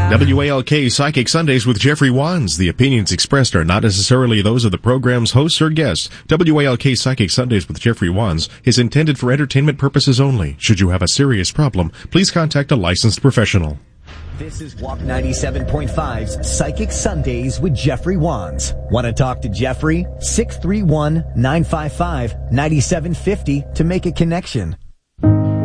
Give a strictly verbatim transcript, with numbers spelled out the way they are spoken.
W A L K Psychic Sundays with Jeffrey Wands. The opinions expressed are not necessarily those of the program's hosts or guests. W A L K Psychic Sundays with Jeffrey Wands is intended for entertainment purposes only. Should you have a serious problem, please contact a licensed professional. This is Walk ninety-seven point five's Psychic Sundays with Jeffrey Wands. Want to talk to Jeffrey? six three one, nine five five, nine seven five zero to make a connection.